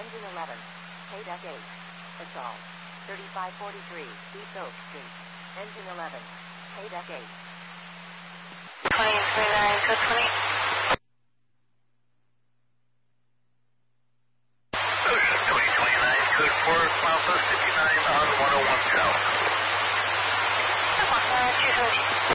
Engine 11. Paydeck 8. Assault. 3543 East Oak Street. Engine 11. Paydeck 8. 2039, code 20. Ocean 2029, code 4, milepost 59 on 101 South. 据说